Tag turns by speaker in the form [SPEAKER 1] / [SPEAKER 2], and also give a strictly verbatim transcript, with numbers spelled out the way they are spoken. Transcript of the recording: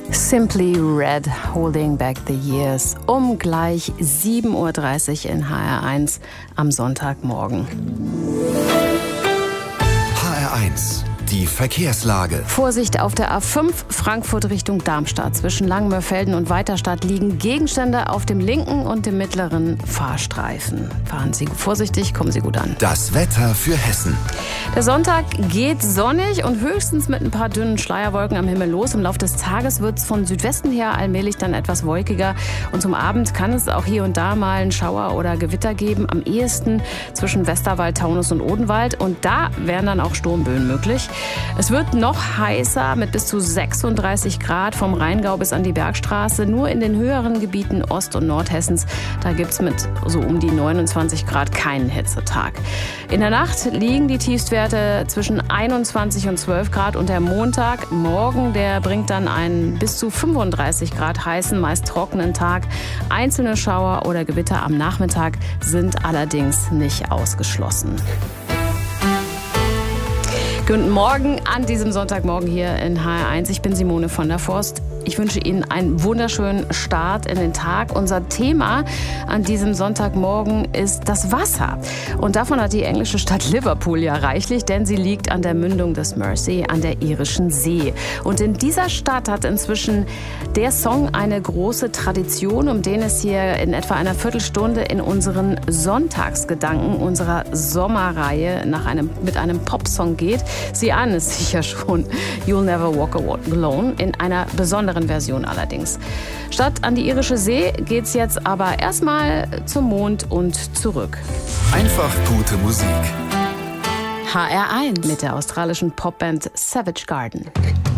[SPEAKER 1] Simply Red, Holding Back the Years, um gleich sieben Uhr dreißig in H R eins am Sonntagmorgen.
[SPEAKER 2] H R eins, die Verkehrslage.
[SPEAKER 1] Vorsicht auf der A fünf, Frankfurt Richtung Darmstadt. Zwischen Langenmörfelden und Weiterstadt liegen Gegenstände auf dem linken und dem mittleren Fahrstreifen. Fahren Sie vorsichtig, kommen Sie gut an.
[SPEAKER 2] Das Wetter für Hessen.
[SPEAKER 1] Der Sonntag geht sonnig und höchstens mit ein paar dünnen Schleierwolken am Himmel los. Im Laufe des Tages wird es von Südwesten her allmählich dann etwas wolkiger. Und zum Abend kann es auch hier und da mal einen Schauer oder Gewitter geben. Am ehesten zwischen Westerwald, Taunus und Odenwald. Und da wären dann auch Sturmböen möglich. Es wird noch heißer mit bis zu sechsunddreißig Grad vom Rheingau bis an die Bergstraße. Nur in den höheren Gebieten Ost- und Nordhessens, da gibt es mit so um die neunundzwanzig Grad keinen Hitzetag. In der Nacht liegen die Tiefstwerte zwischen einundzwanzig und zwölf Grad und der Montag, morgen, der bringt dann einen bis zu fünfunddreißig Grad heißen, meist trockenen Tag. Einzelne Schauer oder Gewitter am Nachmittag sind allerdings nicht ausgeschlossen. Guten Morgen an diesem Sonntagmorgen hier in H R eins. Ich bin Simone von der Forst. Ich wünsche Ihnen einen wunderschönen Start in den Tag. Unser Thema an diesem Sonntagmorgen ist das Wasser. Und davon hat die englische Stadt Liverpool ja reichlich, denn sie liegt an der Mündung des Mersey, an der irischen See. Und in dieser Stadt hat inzwischen der Song eine große Tradition, um den es hier in etwa einer Viertelstunde in unseren Sonntagsgedanken unserer Sommerreihe nach einem, mit einem Popsong geht. Sie ahnen es sicher schon. You'll Never Walk Alone, in einer besonderen Version allerdings. Statt an die irische See geht's jetzt aber erstmal zum Mond und zurück.
[SPEAKER 2] Einfach gute Musik.
[SPEAKER 1] H R eins mit der australischen Popband Savage Garden.